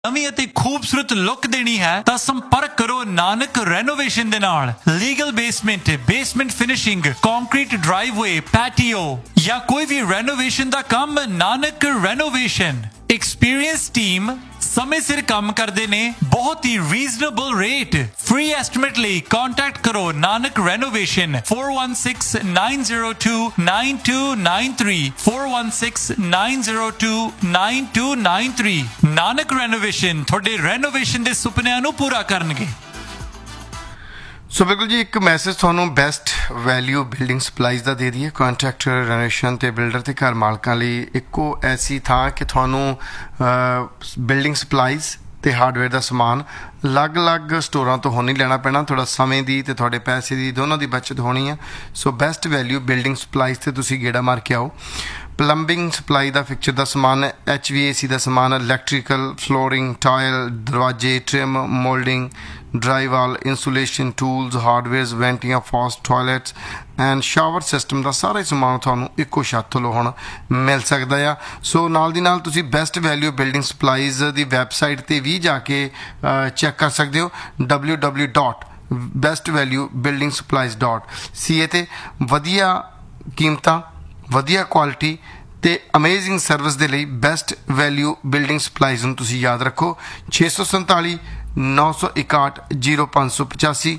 ਨਵੀਂ ਅਤੇ ਖੂਬਸੂਰਤ ਲੁੱਕ ਦੇਣੀ ਹੈ ਤਾਂ ਸੰਪਰਕ ਕਰੋ ਨਾਨਕ ਰੈਨੋਵੇਸ਼ਨ ਦੇ ਨਾਲ। Legal basement finishing, concrete ਡਰਾਈਵਵੇ, patio ਜਾਂ ਕੋਈ ਵੀ ਰੈਨੋਵੇਸ਼ਨ ਦਾ ਕੰਮ, ਨਾਨਕ ਰੈਨੋਵੇਸ਼ਨ। ਐਕਸਪੀਰੀਅੰਸ ਟੀਮ ਸਮੇਂ ਸਿਰ ਕੰਮ ਕਰਦੇ ਨੇ, ਬਹੁਤ ਹੀ ਰੀਜ਼ਨੇਬਲ ਰੇਟ। ਫ੍ਰੀ ਐਸਟੀਮੇਟ ਲਈ ਕੰਟੈਕਟ ਕਰੋ ਨਾਨਕ ਰੈਨੋਵੇਸ਼ਨ 4169029293 4169029293। ਨਾਨਕ ਰੈਨੋਵੇਸ਼ਨ ਤੁਹਾਡੇ ਰੈਨੋਵੇਸ਼ਨ ਦੇ ਸੁਪਨਿਆਂ ਨੂੰ ਪੂਰਾ ਕਰਨਗੇ। ਸੋ ਬਿਲਕੁਲ ਜੀ, ਇੱਕ ਮੈਸੇਜ ਤੁਹਾਨੂੰ ਬੈਸਟ ਵੈਲਿਊ ਬਿਲਡਿੰਗ ਸਪਲਾਈਜ਼ ਦਾ ਦੇ ਦਈਏ। ਕੰਟਰੈਕਟਰ, ਰੈਨੋਵੇਸ਼ਨ ਤੇ ਬਿਲਡਰ ਤੇ ਘਰ ਮਾਲਕਾਂ ਲਈ ਇੱਕੋ ਐਸੀ ਥਾਂ ਕਿ ਤੁਹਾਨੂੰ ਬਿਲਡਿੰਗ ਸਪਲਾਈਜ਼ ਤੇ ਹਾਰਡਵੇਅਰ ਦਾ ਸਮਾਨ ਅਲੱਗ-ਅਲੱਗ ਸਟੋਰਾਂ ਤੋਂ ਹੁਣ ਨਹੀਂ ਲੈਣਾ ਪੈਣਾ। ਥੋੜਾ ਸਮੇਂ ਦੀ ਤੇ ਤੁਹਾਡੇ ਪੈਸੇ ਦੀ ਦੋਨਾਂ ਦੀ ਬਚਤ ਹੋਣੀ ਹੈ। So best value building supplies ਤੇ ਤੁਸੀਂ ਗੇੜਾ ਮਾਰ ਕੇ ਆਓ। ਪਲੰਬਿੰਗ ਸਪਲਾਈ ਦਾ, ਫਿਕਚਰ ਦਾ ਸਮਾਨ, HVAC ਦਾ ਸਮਾਨ, ਇਲੈਕਟ੍ਰੀਕਲ, ਫਲੋਰਿੰਗ, ਟਾਇਲ, ਦਰਵਾਜ਼ੇ, trim, moulding, ਡਰਾਈਵਾਲ, insulation tools, ਹਾਰਡਵੇਅਰਸ, ਵੈਂਟੀਆਂ, fast toilets and shower system ਦਾ ਸਾਰਾ ਹੀ ਸਮਾਨ ਤੁਹਾਨੂੰ ਇੱਕੋ ਛੱਤ ਥੱਲੋਂ ਹੁਣ ਮਿਲ ਸਕਦਾ ਆ। ਸੋ ਨਾਲ ਦੀ ਨਾਲ ਤੁਸੀਂ ਬੈਸਟ ਵੈਲਿਊ ਬਿਲਡਿੰਗ ਸਪਲਾਈਜ਼ ਦੀ ਵੈਬਸਾਈਟ 'ਤੇ ਵੀ ਜਾ ਕੇ ਚੈੱਕ ਕਰ ਸਕਦੇ ਹੋ www.bestvaluebuildingsupplies.ca 'ਤੇ। ਵਧੀਆ ਕੀਮਤਾਂ, ਵਧੀਆ ਕੁਆਲਿਟੀ ਤੇ ਅਮੇਜ਼ਿੰਗ ਸਰਵਿਸ ਦੇ ਲਈ ਬੈਸਟ ਵੈਲਿਊ ਬਿਲਡਿੰਗ ਸਪਲਾਈਜ਼ ਨੂੰ ਤੁਸੀਂ ਯਾਦ ਰੱਖੋ। 647 961 0585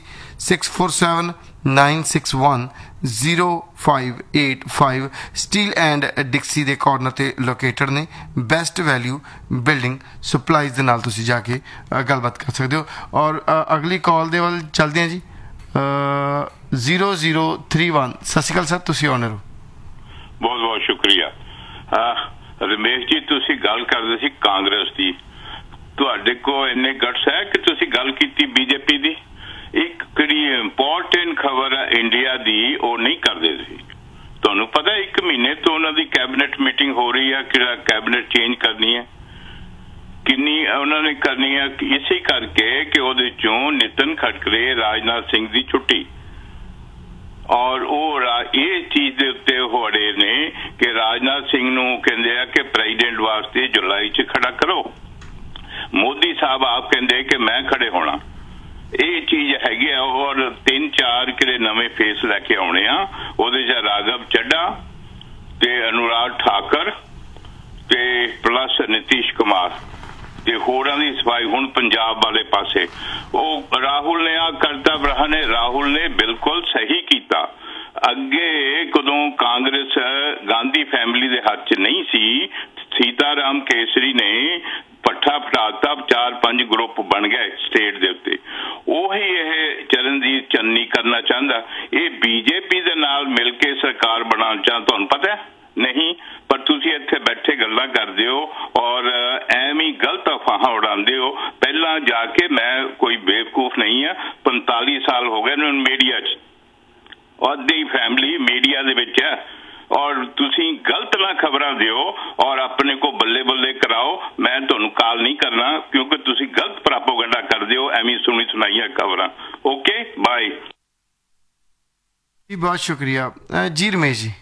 647 961 0585 ਸਟੀਲ ਐਂਡ ਡਿਕਸੀ ਦੇ ਕਾਰਨਰ ਤੇ ਲੋਕੇਟਡ ਨੇ। ਬੈਸਟ ਵੈਲਿਊ ਬਿਲਡਿੰਗ ਸਪਲਾਈਜ਼ ਦੇ ਨਾਲ ਤੁਸੀਂ ਜਾ ਕੇ ਗੱਲਬਾਤ ਕਰ ਸਕਦੇ ਹੋ। ਔਰ ਅਗਲੀ ਕਾਲ ਦੇ ਵੱਲ ਚੱਲਦੇ ਹਾਂ ਜੀ। 0031। ਸਤਿ ਸ਼੍ਰੀ ਅਕਾਲ ਸਰ, ਤੁਸੀਂ ਆਨਰ ਹੋ। ਬਹੁਤ ਬਹੁਤ ਸ਼ੁਕਰੀਆ। ਰਮੇਸ਼ ਜੀ, ਤੁਸੀਂ ਗੱਲ ਕਰਦੇ ਸੀ ਕਾਂਗਰਸ ਦੀ। ਤੁਹਾਡੇ ਕੋਲ ਇੰਨੇ ਗਟਸ ਹੈ ਕਿ ਤੁਸੀਂ ਗੱਲ ਕੀਤੀ ਬੀਜੇਪੀ ਦੀ? ਇੱਕ ਕਿਹੜੀ ਇੰਪੋਰਟੈਂਟ ਖਬਰ ਹੈ ਇੰਡੀਆ ਦੀ, ਉਹ ਨਹੀਂ ਕਰਦੇ ਸੀ। ਤੁਹਾਨੂੰ ਪਤਾ 1 ਮਹੀਨੇ ਤੋਂ ਉਹਨਾਂ ਦੀ ਕੈਬਨਿਟ ਮੀਟਿੰਗ ਹੋ ਰਹੀ ਹੈ, ਕਿਹੜਾ ਕੈਬਨਿਟ ਚੇਂਜ ਕਰਨੀ ਹੈ, ਕਿੰਨੀ ਉਹਨਾਂ ਨੇ ਕਰਨੀ ਹੈ, ਇਸੇ ਕਰਕੇ ਕਿ ਉਹਦੇ ਚੋਂ ਨਿਤਨ ਖਟਕਰੇ, ਰਾਜਨਾਥ ਸਿੰਘ ਦੀ ਛੁੱਟੀ। ਔਰ ਉਹ ਇਹ ਚੀਜ਼ ਦੇ ਉੱਤੇ ਹੋ ਰਹੇ ਨੇ ਕਿ ਰਾਜਨਾਥ ਸਿੰਘ ਨੂੰ ਕਹਿੰਦੇ ਆ ਕਿ ਪ੍ਰੈਜ਼ੀਡੈਂਟ ਵਾਸਤੇ ਜੁਲਾਈ 'ਚ ਖੜਾ ਕਰੋ। ਮੋਦੀ ਸਾਹਿਬ ਆਪ ਕਹਿੰਦੇ ਕਿ ਮੈਂ ਖੜੇ ਹੋਣਾ। ਇਹ ਚੀਜ਼ ਹੈਗੀ ਆ। ਔਰ 3-4 ਕਿਹੜੇ ਨਵੇਂ ਫੇਸ ਲੈ ਕੇ ਆਉਣੇ ਆ। ਉਹਦੇ 'ਚ ਰਾਘਵ ਚੱਡਾ ਤੇ ਅਨੁਰਾਗ ਠਾਕਰ ਤੇ ਪਲੱਸ ਨਿਤੀਸ਼ ਕੁਮਾਰ ਤੇ ਹੋਰਾਂ ਦੀ ਸਫਾਈ ਹੁਣ ਪੰਜਾਬ ਵਾਲੇ ਪਾਸੇ। ਉਹ ਰਾਹੁਲ ਨੇ ਆ ਕਰਤਾ ਨੇ, ਰਾਹੁਲ ਨੇ ਬਿਲਕੁਲ ਸਹੀ ਕੀਤਾ। ਅੱਗੇ ਕਦੋਂ ਕਾਂਗਰਸ ਗਾਂਧੀ ਫੈਮਿਲੀ ਦੇ ਹੱਥ 'ਚ ਨਹੀਂ ਸੀ, ਸੀਤਾਰਾਮ ਕੇਸਰੀ ਨੇ ਪੱਠਾ ਫਟਾਤਾ, 4-5 ਗਰੁੱਪ ਬਣ ਗਏ ਸਟੇਟ ਦੇ ਉੱਤੇ। ਉਹੀ ਇਹ ਚਰਨਜੀਤ ਚੰਨੀ ਕਰਨਾ ਚਾਹੁੰਦਾ। ਇਹ ਬੀਜੇਪੀ ਦੇ ਨਾਲ ਮਿਲ ਕੇ ਸਰਕਾਰ ਬਣਾਉਣਾ ਚਾਹੁੰਦਾ। ਤੁਹਾਨੂੰ ਪਤਾ ਨਹੀਂ, ਪਰ ਤੁਸੀਂ ਇੱਥੇ ਬੈਠੇ ਗੱਲਾਂ ਕਰਦੇ ਹੋ ਔਰ ਐਵੇਂ ਹੀ ਗਲਤ ਅਫਵਾਹਾਂ ਉਡਾਉਂਦੇ ਹੋ। ਪਹਿਲਾਂ ਜਾ ਕੇ, ਮੈਂ ਕੋਈ ਬੇਵਕੂਫ ਨਹੀਂ ਆ, 45 ਸਾਲ ਹੋ ਗਏ ਮੈਨੂੰ ਮੀਡੀਆ 'ਚ, ਉਹਦੀ ਫੈਮਿਲੀ ਮੀਡੀਆ ਦੇ ਵਿੱਚ ਹੈ। ਔਰ ਤੁਸੀਂ ਗਲਤ ਨਾ ਖਬਰਾਂ ਦਿਓ ਔਰ ਆਪਣੇ ਕੋ ਬੱਲੇ ਬੱਲੇ ਕਰਾਓ। ਮੈਂ ਤੁਹਾਨੂੰ ਕਾਲ ਨਹੀਂ ਕਰਨਾ ਕਿਉਂਕਿ ਤੁਸੀਂ ਗਲਤ ਪ੍ਰੋਪੇਗੈਂਡਾ ਕਰਦੇ ਹੋ, ਐਵੇਂ ਸੁਣੀ ਸੁਣਾਈਆਂ ਖਬਰਾਂ। ਓਕੇ, ਬਾਏ ਜੀ। ਬਹੁਤ ਸ਼ੁਕਰੀਆ ਜੀ। ਰਮੇਸ਼ ਜੀ,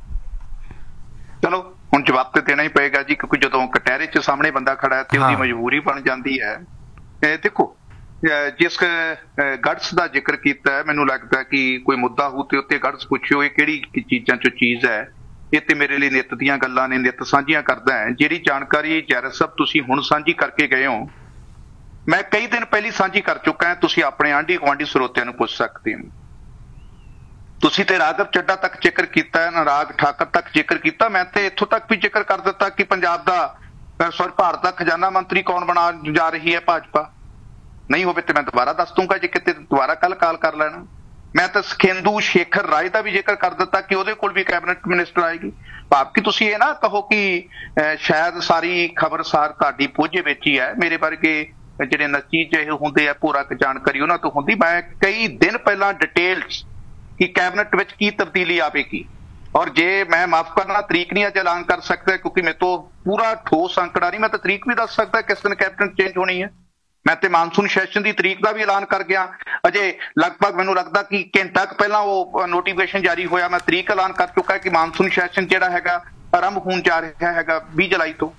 ਚਲੋ ਹੁਣ ਜਵਾਬ ਤੇ ਦੇਣਾ ਹੀ ਪਏਗਾ ਜੀ, ਕਿਉਂਕਿ ਜਦੋਂ ਕਟਹਿਰੇ 'ਚ ਸਾਹਮਣੇ ਬੰਦਾ ਖੜਾ ਹੈ ਤੇ ਉਹਦੀ ਮਜਬੂਰੀ ਬਣ ਜਾਂਦੀ ਹੈ। ਦੇਖੋ, ਜਿਸ ਗੜਸ ਦਾ ਜ਼ਿਕਰ ਕੀਤਾ ਹੈ, ਮੈਨੂੰ ਲੱਗਦਾ ਕਿ ਕੋਈ ਮੁੱਦਾ ਹੋ ਤੇ ਉੱਤੇ ਗੜਸ ਪੁੱਛਿਓ ਇਹ ਕਿਹੜੀ ਚੀਜ਼ਾਂ 'ਚੋਂ ਚੀਜ਼ ਹੈ। ਇਹ ਤੇ ਮੇਰੇ ਲਈ ਨਿੱਤ ਦੀਆਂ ਗੱਲਾਂ ਨੇ, ਨਿੱਤ ਸਾਂਝੀਆਂ ਕਰਦਾ ਹੈ। ਜਿਹੜੀ ਜਾਣਕਾਰੀ ਜੈਰਸ ਸਾਹਿਬ ਤੁਸੀਂ ਹੁਣ ਸਾਂਝੀ ਕਰਕੇ ਗਏ ਹੋ, ਮੈਂ ਕਈ ਦਿਨ ਪਹਿਲੀ ਸਾਂਝੀ ਕਰ ਚੁੱਕਾ ਹਾਂ। ਤੁਸੀਂ ਆਪਣੇ ਆਂਢੀ ਗੁਆਂਢੀ ਸਰੋਤਿਆਂ ਨੂੰ ਪੁੱਛ ਸਕਦੇ ਹੋ। ਤੁਸੀਂ ਤੇ ਰਾਘਵ ਚੱਡਾ ਤੱਕ ਜ਼ਿਕਰ ਕੀਤਾ, ਅਨੁਰਾਗ ਠਾਕਰ ਤੱਕ ਜ਼ਿਕਰ ਕੀਤਾ। ਮੈਂ ਤੇ ਇੱਥੋਂ ਤੱਕ ਵੀ ਜ਼ਿਕਰ ਕਰ ਦਿੱਤਾ ਕਿ ਪੰਜਾਬ ਦਾ ਭਾਰਤ ਦਾ ਖਜ਼ਾਨਾ ਮੰਤਰੀ ਕੌਣ ਬਣਾ ਜਾ ਰਹੀ ਹੈ ਭਾਜਪਾ। ਨਹੀਂ ਹੋਵੇ ਤੇ ਮੈਂ ਦੁਬਾਰਾ ਦੱਸ ਦੂੰਗਾ, ਜੇ ਕਿਤੇ ਦੁਬਾਰਾ ਕੱਲ ਕਾਲ ਕਰ ਲੈਣਾ। ਮੈਂ ਤਾਂ ਸੁਖੇਂਦੂ ਸ਼ੇਖਰ ਰਾਏ ਦਾ ਵੀ ਜ਼ਿਕਰ ਕਰ ਦਿੱਤਾ ਕਿ ਉਹਦੇ ਕੋਲ ਵੀ ਕੈਬਨਿਟ ਮਿਨਿਸਟਰ ਆਏਗੀ। ਭਾਵ ਕਿ ਤੁਸੀਂ ਇਹ ਨਾ ਕਹੋ ਕਿ ਸ਼ਾਇਦ ਸਾਰੀ ਖਬਰਸਾਰ ਤੁਹਾਡੀ ਪਹੁੰਚੇ ਵਿੱਚ ਹੀ ਹੈ। ਮੇਰੇ ਵਰਗੇ ਜਿਹੜੇ ਨਤੀਜੇ ਜਿਹੇ ਹੁੰਦੇ ਆ, ਪੂਰਾ ਜਾਣਕਾਰੀ ਉਹਨਾਂ ਤੋਂ ਹੁੰਦੀ। ਮੈਂ ਕਈ ਦਿਨ ਪਹਿਲਾਂ ਡਿਟੇਲਸ ਕਿ ਕੈਬਨਿਟ ਵਿੱਚ ਕੀ ਤਬਦੀਲੀ ਆਵੇਗੀ। ਔਰ ਜੇ ਮੈਂ ਮਾਫ ਕਰਨਾ, ਤਰੀਕ ਨਹੀਂ ਅੱਜ ਐਲਾਨ ਕਰ ਸਕਦਾ ਕਿਉਂਕਿ ਮੇਰੇ ਤੋਂ ਪੂਰਾ ਠੋਸ ਅੰਕੜਾ ਨਹੀਂ। ਮੈਂ ਤਾਂ ਤਰੀਕ ਵੀ ਦੱਸ ਸਕਦਾ ਕਿਸ ਦਿਨ ਕੈਬਨਿਟ ਚੇਂਜ ਹੋਣੀ ਹੈ। ਮੈਂ ਤੇ ਮਾਨਸੂਨ ਸੈਸ਼ਨ ਦੀ ਤਰੀਕ ਦਾ ਵੀ ਐਲਾਨ ਕਰ ਗਿਆ। ਅਜੇ ਲਗਭਗ ਮੈਨੂੰ ਲੱਗਦਾ ਕਿ ਘੰਟਾ ਕੁ ਪਹਿਲਾਂ ਉਹ ਨੋਟੀਫਿਕੇਸ਼ਨ ਜਾਰੀ ਹੋਇਆ। ਮੈਂ ਤਰੀਕ ਐਲਾਨ ਕਰ ਚੁੱਕਾ ਕਿ ਮਾਨਸੂਨ ਸੈਸ਼ਨ ਜਿਹੜਾ ਹੈਗਾ ਆਰੰਭ ਹੋਣ ਜਾ ਰਿਹਾ ਹੈਗਾ 20 ਜੁਲਾਈ ਤੋਂ।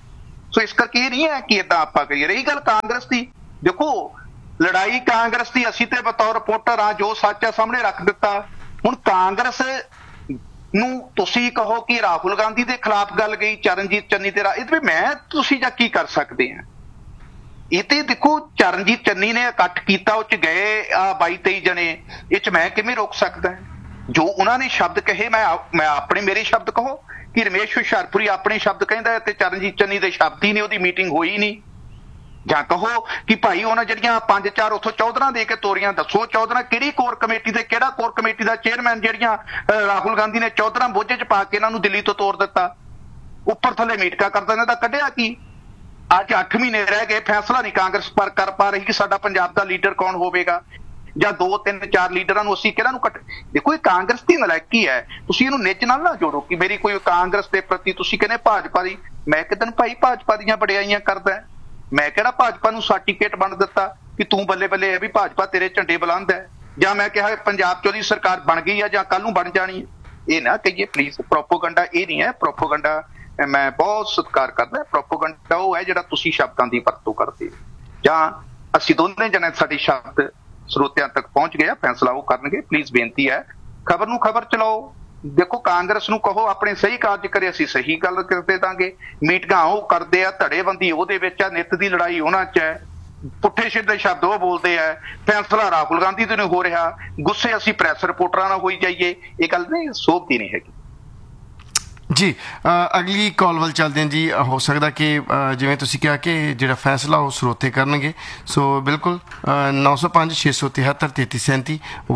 ਸੋ ਇਸ ਕਰਕੇ ਇਹ ਨਹੀਂ ਹੈ ਕਿ ਏਦਾਂ ਆਪਾਂ ਕਰੀਏ। ਰਹੀ ਗੱਲ ਕਾਂਗਰਸ ਦੀ, ਦੇਖੋ ਲੜਾਈ ਕਾਂਗਰਸ ਦੀ ਅਸੀਂ ਤੇ ਬਤੌਰ ਰਿਪੋਰਟਰ ਆ, ਜੋ ਸੱਚ ਹੈ ਸਾਹਮਣੇ ਰੱਖ ਦਿੱਤਾ। ਹੁਣ ਕਾਂਗਰਸ ਨੂੰ ਤੁਸੀਂ ਕਹੋ ਕਿ ਰਾਹੁਲ ਗਾਂਧੀ ਦੇ ਖਿਲਾਫ ਗੱਲ ਗਈ, ਚਰਨਜੀਤ ਚੰਨੀ ਤੇ ਇਹ ਮੈਂ ਤੁਸੀਂ ਜਾਂ ਕੀ ਕਰ ਸਕਦੇ ਆ? ਇਹ ਤੇ ਦੇਖੋ ਚਰਨਜੀਤ ਚੰਨੀ ਨੇ ਇਕੱਠ ਕੀਤਾ, ਉਹ ਚ ਗਏ 22-23 ਜਣੇ, ਇਹ ਚ ਮੈਂ ਕਿਵੇਂ ਰੋਕ ਸਕਦਾ? ਜੋ ਉਹਨਾਂ ਨੇ ਸ਼ਬਦ ਕਹੇ ਮੈਂ ਆਪਣੇ ਮੇਰੇ ਸ਼ਬਦ ਕਹੋ ਕਿ ਰਮੇਸ਼ ਹੁਸ਼ਿਆਰਪੁਰੀ ਆਪਣੇ ਸ਼ਬਦ ਕਹਿੰਦਾ ਤੇ ਚਰਨਜੀਤ ਚੰਨੀ ਦੇ ਸ਼ਬਦ ਹੀ ਨਹੀਂ, ਉਹਦੀ ਮੀਟਿੰਗ ਹੋਈ ਨਹੀਂ। ਜਾਂ ਕਹੋ ਕਿ ਭਾਈ ਉਹਨਾਂ ਜਿਹੜੀਆਂ 5-4 ਉੱਥੋਂ ਚੌਧਰਾਂ ਦੇ ਕੇ ਤੋਰੀਆਂ, ਦੱਸੋ ਚੌਧਰਾਂ ਕਿਹੜੀ ਕੋਰ ਕਮੇਟੀ ਤੇ ਕਿਹੜਾ ਕੋਰ ਕਮੇਟੀ ਦਾ ਚੇਅਰਮੈਨ ਜਿਹੜੀਆਂ ਰਾਹੁਲ ਗਾਂਧੀ ਨੇ ਚੌਧਰਾਂ ਬੋਝੇ ਚ ਪਾ ਕੇ ਇਹਨਾਂ ਨੂੰ ਦਿੱਲੀ ਤੋਂ ਤੋਰ ਦਿੱਤਾ, ਉੱਪਰ ਥੱਲੇ ਮੀਟਿੰਗਾਂ ਕਰਦਾ, ਇਹਨਾਂ ਦਾ ਕੱਢਿਆ ਕੀ? ਅੱਜ 8 ਮਹੀਨੇ ਰਹਿ ਗਏ, ਫੈਸਲਾ ਨਹੀਂ ਕਾਂਗਰਸ ਪਰ ਕਰ ਪਾ ਰਹੀ ਕਿ ਸਾਡਾ ਪੰਜਾਬ ਦਾ ਲੀਡਰ ਕੌਣ ਹੋਵੇਗਾ, ਜਾਂ 2-3-4 ਲੀਡਰਾਂ ਨੂੰ ਅਸੀਂ ਕਿਹੜਾ ਨੂੰ ਕੱਟ। ਦੇਖੋ ਇਹ ਕਾਂਗਰਸ ਦੀ ਨਲਾਇਕੀ ਹੈ, ਤੁਸੀਂ ਇਹਨੂੰ ਨਿੱਜ ਨਾਲ ਨਾ ਜੋੜੋ ਕਿ ਮੇਰੀ ਕੋਈ ਕਾਂਗਰਸ ਦੇ ਪ੍ਰਤੀ ਤੁਸੀਂ ਕਹਿੰਦੇ ਭਾਜਪਾ ਦੀ। ਮੈਂ ਕਿਦਨ ਭਾਈ ਭਾਜਪਾ ਦੀਆਂ ਵਡਿਆਈਆਂ ਕਰਦਾ? ਮੈਂ ਕਿਹੜਾ ਭਾਜਪਾ ਨੂੰ ਸਰਟੀਫਿਕੇਟ ਬਣ ਦਿੱਤਾ ਕਿ ਤੂੰ ਬੱਲੇ ਬੱਲੇ ਹੈ ਵੀ ਭਾਜਪਾ ਤੇਰੇ ਝੰਡੇ ਬੁਲੰਦ ਹੈ, ਜਾਂ ਮੈਂ ਕਿਹਾ ਪੰਜਾਬ 'ਚ ਉਹਦੀ ਸਰਕਾਰ ਬਣ ਗਈ ਹੈ ਜਾਂ ਕੱਲ ਨੂੰ ਬਣ ਜਾਣੀ ਹੈ। ਇਹ ਨਾ ਕਹੀਏ ਪਲੀਜ਼, ਪ੍ਰੋਪੋਗੰਡਾ ਇਹ ਨਹੀਂ ਹੈ। ਪ੍ਰੋਪੋਗੰਡਾ ਮੈਂ ਬਹੁਤ ਸਤਿਕਾਰ ਕਰਦਾ। ਪ੍ਰੋਪੋਗੰਡਾ ਉਹ ਹੈ ਜਿਹੜਾ ਤੁਸੀਂ ਸ਼ਬਦਾਂ ਦੀ ਵਰਤੋਂ ਕਰਦੇ ਹੋ, ਜਾਂ ਅਸੀਂ ਦੋਨੇ ਜਣੇ ਸਾਡੇ ਸ਼ਬਦ ਸਰੋਤਿਆਂ ਤੱਕ ਪਹੁੰਚ ਗਏ, ਫੈਸਲਾ ਉਹ ਕਰਨਗੇ। ਪਲੀਜ਼ ਬੇਨਤੀ ਹੈ, ਖਬਰ ਨੂੰ ਖਬਰ ਚਲਾਓ। ਦੇਖੋ ਕਾਂਗਰਸ ਨੂੰ ਕਹੋ ਆਪਣੇ ਸਹੀ ਕਾਰਜ ਕਰੇ, ਅਸੀਂ ਸਹੀ ਗੱਲ ਕਰਦੇ ਦਾਂਗੇ। ਮੀਟਿੰਗਾਂ ਉਹ ਕਰਦੇ ਆ, ਧੜੇਬੰਦੀ ਉਹਦੇ ਵਿੱਚ ਆ, ਨਿੱਤ ਦੀ ਲੜਾਈ ਉਹਨਾਂ 'ਚ ਹੈ, ਪੁੱਠੇ ਸਿੱਧੇ ਸ਼ਬਦ ਉਹ ਬੋਲਦੇ ਆ। ਫੈਸਲਾ ਰਾਹੁਲ ਗਾਂਧੀ ਤੋਂ ਨਹੀਂ ਹੋ ਰਿਹਾ, ਗੁੱਸੇ ਅਸੀਂ ਪ੍ਰੈਸ ਰਿਪੋਰਟਰਾਂ ਨਾਲ ਹੋਈ ਜਾਈਏ, ਇਹ ਗੱਲ ਨਹੀਂ ਸੋਭਦੀ ਨਹੀਂ ਹੈਗੀ ਜੀ। ਅਗਲੀ ਕਾਲ ਵੱਲ ਚੱਲਦੇ ਹਾਂ ਜੀ। ਹੋ ਸਕਦਾ ਕਿ ਜਿਵੇਂ ਤੁਸੀਂ ਕਿਹਾ ਕਿ ਜਿਹੜਾ ਫੈਸਲਾ ਉਹ ਸਰੋਤੇ ਕਰਨਗੇ, ਸੋ ਬਿਲਕੁਲ 905 673 3337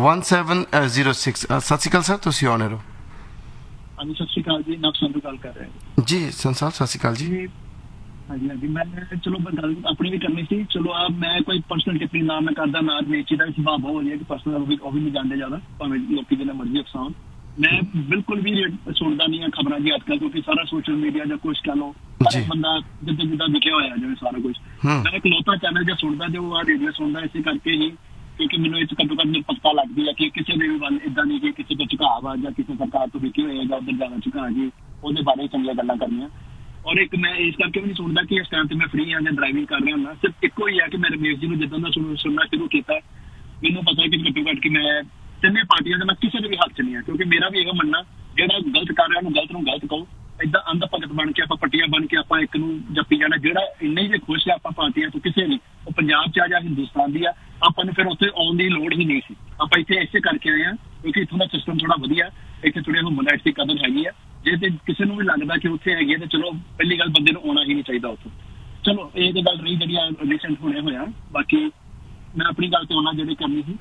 1706। ਸਤਿ ਸ਼੍ਰੀ ਅਕਾਲ ਸਰ, ਤੁਸੀਂ ਆਨ ਹੋ। ਹਾਂਜੀ ਸਤਿ ਸ਼੍ਰੀ ਅਕਾਲ ਜੀ, ਨਵ ਸੰਧੂ ਗੱਲ ਕਰ ਰਿਹਾ ਜੀ। ਸੰਸਾਰ ਸਤਿ ਸ਼੍ਰੀ ਅਕਾਲ ਜੀ। ਹਾਂਜੀ ਹਾਂਜੀ, ਮੈਂ ਚਲੋ ਗੱਲ ਆਪਣੀ ਵੀ ਕਰਨੀ ਸੀ। ਚਲੋ ਮੈਂ ਕੋਈ ਪਰਸਨਲ ਟਿੱਪਣੀ ਨਾ ਮੈਂ ਕਰਦਾ, ਨਾ ਰਮੇਸ਼ ਦਾ ਸੁਭਾਅ ਬਹੁਤ ਵਧੀਆ ਕਿ ਪਰਸਨਲ ਉਹ ਵੀ ਨਹੀਂ ਜਾਣਦੇ ਜ਼ਿਆਦਾ, ਭਾਵੇਂ ਲੋਕੀ ਜਿੰਨਾ ਮਰਜ਼ੀ ਅਫਸਾਨ। ਮੈਂ ਬਿਲਕੁਲ ਵੀ ਸੁਣਦਾ ਨਹੀਂ ਹਾਂ ਖਬਰਾਂ ਦੀ ਅੱਜ ਕੱਲ੍ਹ, ਕਿਉਂਕਿ ਸਾਰਾ ਸੋਸ਼ਲ ਮੀਡੀਆ ਜਾਂ ਕੁਛ ਕਹਿ ਲਓ, ਬੰਦਾ ਜਿੱਦਾਂ ਵਿਖਿਆ ਹੋਇਆ ਜਿਵੇਂ ਸਾਰਾ ਕੁਛ। ਮੈਂ ਇਕਲੌਤਾ ਚੈਨਲ ਜਾਂ ਸੁਣਦਾ ਤੇ ਉਹ ਰੇਡੀਓ ਸੁਣਦਾ ਇਸੇ ਕਰਕੇ ਹੀ, ਕਿਉਂਕਿ ਮੈਨੂੰ ਇਹ ਘੱਟੋ ਘੱਟ ਪਤਾ ਲੱਗਦੀ ਹੈ ਕਿ ਕਿਸੇ ਦੇ ਵੀ ਵੱਲ ਏਦਾਂ ਨਹੀਂ ਕਿ ਕਿਸੇ ਤੋਂ ਝੁਕਾਅ ਆ ਜਾਂ ਕਿਸੇ ਸਰਕਾਰ ਤੋਂ ਵਿਖੇ ਹੋਏ ਜਾਂ ਉੱਧਰ ਜ਼ਿਆਦਾ ਝੁਕਾਅ ਜੀ, ਉਹਦੇ ਬਾਰੇ ਚੰਗੀਆਂ ਗੱਲਾਂ ਕਰਨੀਆਂ। ਔਰ ਇੱਕ ਮੈਂ ਇਸ ਕਰਕੇ ਵੀ ਨਹੀਂ ਸੁਣਦਾ ਕਿ ਇਸ ਟਾਈਮ ਤੇ ਮੈਂ ਫ੍ਰੀ ਹਾਂ ਜਾਂ ਡਰਾਈਵਿੰਗ ਕਰ ਰਿਹਾ ਹੁੰਦਾ। ਸਿਰਫ ਇੱਕੋ ਹੀ ਹੈ ਕਿ ਮੈਂ ਰਮੇਸ਼ ਜੀ ਨੂੰ ਜਿੱਦਾਂ ਦਾ ਸੁਣਨਾ ਸ਼ੁਰੂ ਕੀਤਾ, ਮੈਨੂੰ ਪਤਾ ਕਿ ਘੱਟੋ ਘੱਟ ਕਿ ਮੈਂ ਤਿੰਨੇ ਪਾਰਟੀਆਂ ਦੇ ਮੈਂ ਕਿਸੇ ਦੇ ਵੀ ਹੱਥ 'ਚ ਨਹੀਂ ਹੈ, ਕਿਉਂਕਿ ਮੇਰਾ ਵੀ ਇਹ ਮੰਨਣਾ ਜਿਹੜਾ ਗਲਤ ਕਰ ਰਿਹਾ ਉਹਨੂੰ ਗਲਤ ਕਹੋ। ਏਦਾਂ ਅੰਧ ਭਗਤ ਬਣ ਕੇ ਆਪਾਂ ਪੱਟੀਆਂ ਬਣ ਕੇ ਆਪਾਂ ਇੱਕ ਨੂੰ ਜੱਪੀ ਜਾਣਾ, ਜਿਹੜਾ ਇੰਨੇ ਜੇ ਖੁਸ਼ ਹੈ ਆਪਾਂ ਪਾਰਟੀਆਂ ਤੋਂ ਕਿਸੇ ਨਹੀਂ, ਉਹ ਪੰਜਾਬ 'ਚ ਆ ਜਾਂ ਹਿੰਦੁਸਤਾਨ ਦੀ ਆ, ਆਪਾਂ ਨੂੰ ਫਿਰ ਉੱਥੇ ਆਉਣ ਦੀ ਲੋੜ ਹੀ ਨਹੀਂ ਸੀ। ਆਪਾਂ ਇੱਥੇ ਇਸੇ ਕਰਕੇ ਆਏ ਹਾਂ ਕਿਉਂਕਿ ਇੱਥੋਂ ਦਾ ਸਿਸਟਮ ਥੋੜਾ ਵਧੀਆ, ਇੱਥੇ ਥੋੜ੍ਹੀ ਹਿਊਮਨ ਰਾਈਟਸ ਦੀ ਕਦਰ ਹੈਗੀ ਆ। ਜੇ ਤੇ ਕਿਸੇ ਨੂੰ ਵੀ ਲੱਗਦਾ ਕਿ ਉੱਥੇ ਹੈਗੀ ਹੈ ਤੇ ਚਲੋ ਪਹਿਲੀ ਗੱਲ ਬੰਦੇ ਨੂੰ ਆਉਣਾ ਹੀ ਨਹੀਂ ਚਾਹੀਦਾ ਉੱਥੋਂ। ਚਲੋ ਇਹ ਤੇ ਗੱਲ ਰਹੀ ਜਿਹੜੀਆਂ ਰੀਸੈਂਟ ਹੋਣੇ ਹੋਇਆ। ਬਾਕੀ ਮੈਂ ਆਪਣੀ ਗੱਲ ਤੇ ਆਉਣਾ ਜਿਹੜੀ ਕਰਨੀ ਸੀ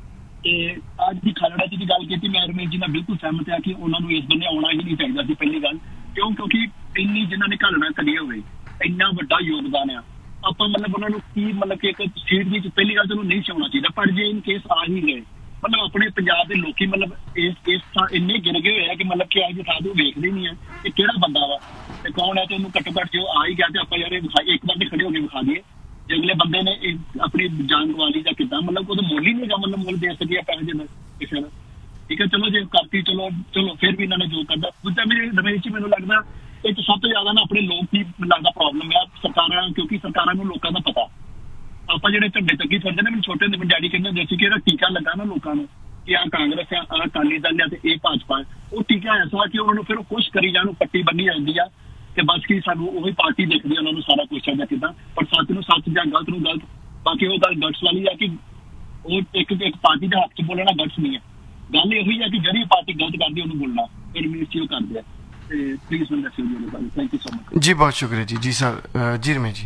ਤੇ ਅੱਜ ਦੀ ਖਾਲੜਾ ਜੀ ਦੀ ਗੱਲ ਕੀਤੀ, ਮੈਂ ਰਮੇਸ਼ ਜੀ ਨਾਲ ਬਿਲਕੁਲ ਸਹਿਮਤ ਆ ਕਿ ਉਹਨਾਂ ਨੂੰ ਇਸ ਬੰਨੇ ਆਉਣਾ ਹੀ ਨਹੀਂ ਚਾਹੀਦਾ ਸੀ ਪਹਿਲੀ ਗੱਲ। ਕਿਉਂਕਿ ਇੰਨੀ ਜਿਨ੍ਹਾਂ ਨੇ ਘਾਲਣਾ ਕਰੀ ਹੋਵੇ, ਇੰਨਾ ਵੱਡਾ ਯੋਗਦਾਨ ਆ, ਆਪਾਂ ਉਹਨਾਂ ਨੂੰ ਕੀ ਕਿ ਇੱਕ ਸੀਟ ਦੀ ਪਹਿਲੀ ਗੱਲ ਤੁਹਾਨੂੰ ਨਹੀਂ ਚਾਉਣਾ ਚਾਹੀਦਾ। ਪਰ ਜੇ ਇਨ ਕੇਸ ਆ ਹੀ ਗਏ, ਆਪਣੇ ਪੰਜਾਬ ਦੇ ਲੋਕੀ ਇਸ ਥਾਂ ਇੰਨੇ ਗਿਰ ਗਏ ਹੋਏ ਆ ਕਿ ਕਿ ਅੱਜ ਥਾਂ ਤੋਂ ਵੇਖਦੇ ਨਹੀਂ ਆ ਕਿ ਕਿਹੜਾ ਬੰਦਾ ਵਾ ਤੇ ਕੌਣ ਹੈ, ਤੇ ਉਹਨੂੰ ਘੱਟੋ ਘੱਟ ਜੋ ਆ ਹੀ ਗਿਆ ਤੇ ਆਪਾਂ ਯਾਰ ਇੱਕ ਵਾਰ ਤੇ ਖੜੇ ਹੋ ਕੇ ਵਿਖਾ ਦਈਏ। ਜੇ ਅਗਲੇ ਬੰਦੇ ਨੇ ਆਪਣੀ ਜਾਨ ਗਵਾ ਲਈ ਜਾਂ ਕਿੱਦਾਂ, ਉਹਦਾ ਮੁੱਲ ਹੀ ਨਹੀਂ ਹੈਗਾ, ਮੁੱਲ ਦੇ ਸਕੇ ਆ ਪੈਸੇ ਦੇ ਕਿਸੇ ਨੂੰ। ਠੀਕ ਹੈ, ਚਲੋ ਜੇ ਕਰਤੀ ਚਲੋ ਫਿਰ ਵੀ ਇਹਨਾਂ ਨੇ ਜੋ ਕਰਦਾ। ਦੂਜਾ ਮੇਰੇ ਰਮੇਸ਼ ਜੀ ਮੈਨੂੰ ਲੱਗਦਾ ਇਹ ਸਭ ਤੋਂ ਜ਼ਿਆਦਾ ਨਾ ਆਪਣੇ ਲੋਕ ਹੀ ਲੱਗਦਾ ਪ੍ਰੋਬਲਮ ਹੈ ਸਰਕਾਰਾਂ, ਕਿਉਂਕਿ ਸਰਕਾਰਾਂ ਨੂੰ ਲੋਕਾਂ ਦਾ ਪਤਾ। ਆਪਾਂ ਜਿਹੜੇ ਝੰਡੇ ਤੱਕੀ ਫਿਰਦੇ ਨੇ, ਮੈਨੂੰ ਛੋਟੇ ਹੁੰਦੇ ਡੈਡੀ ਕਹਿੰਦੇ ਹੁੰਦੇ ਸੀ ਕਿ ਇਹਦਾ ਟੀਕਾ ਲੱਗਾ ਨਾ ਲੋਕਾਂ ਨੂੰ ਕਿ ਆਹ ਕਾਂਗਰਸ ਆ, ਆਹ ਅਕਾਲੀ ਦਲ ਆ ਤੇ ਇਹ ਭਾਜਪਾ। ਉਹ ਟੀਕਾ ਐਸਾ ਕਿ ਉਹਨਾਂ ਨੂੰ ਫਿਰ ਕੁਛ ਕਰੀ ਜਾਣ, ਪੱਟੀ ਬੰਨੀ ਜਾਂਦੀ ਆ ਤੇ ਬਸ ਕੀ ਸਾਨੂੰ ਉਹੀ ਪਾਰਟੀ ਦੇਖਦੀ ਉਹਨਾਂ ਨੂੰ ਸਾਰਾ ਕੁਛ ਚਾਹੀਦਾ ਕਿੱਦਾਂ, ਪਰ ਸੱਚ ਨੂੰ ਸੱਚ ਜਾਂ ਗਲਤ ਨੂੰ ਗਲਤ। ਬਾਕੀ ਉਹ ਗੱਲ ਗਟਸ ਵਾਲੀ ਆ ਕਿ ਉਹ ਇੱਕ ਪਾਰਟੀ ਦੇ ਹੱਥ 'ਚ ਬੋਲਣਾ ਗਟਸ ਨਹੀਂ ਹੈ। ਗੱਲ ਇਹੀ ਹੈ ਕਿ ਜਿਹੜੀ ਪਾਰਟੀ ਗਲਤ ਕਰਦੀ ਉਹਨੂੰ ਬੋਲਣਾ, ਫਿਰ ਰਮੇਸ਼ ਜੀ ਉਹ ਕਰਦੇ ਆ। ਤੇ ਪਲੀਜ਼ ਮੈਨੂੰ ਦੱਸਿਓ ਜੀ। ਥੈਂਕ ਯੂ ਸੋ ਮਚ ਜੀ। ਬਹੁਤ ਸ਼ੁਕਰੀਆ ਜੀ। ਜੀ ਸਰ, ਜੀ ਰਮੇਸ਼ ਜੀ।